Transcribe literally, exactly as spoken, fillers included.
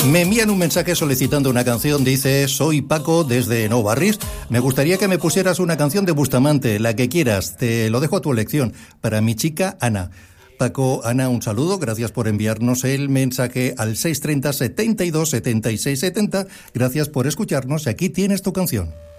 Me envían un mensaje solicitando una canción. Dice: soy Paco desde Nou Barris. Me gustaría que me pusieras una canción de Bustamante, la que quieras. Te lo dejo a tu elección. Para mi chica Ana. Paco, Ana, un saludo. Gracias por enviarnos el mensaje al seis treinta, setenta y dos, setenta y seis setenta. Gracias por escucharnos. Aquí tienes tu canción.